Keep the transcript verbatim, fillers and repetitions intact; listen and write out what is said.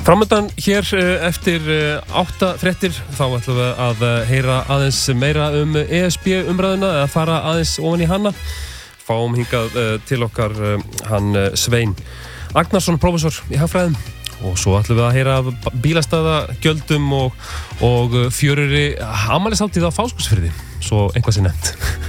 Framöndan hér eftir átta fréttir þá ætlum við að heyra aðeins meira um E S B umræðuna eða fara aðeins ofan í hana. Fáum hingað til okkar hann Svein Agnarsson, prófessor í hagfræðum, og svo ætlum við að heyra af bílastæðagjöldum og, og fjöruri afmælishátíð á Fáskrúðsfirði, svo eitthvað sé nefnt.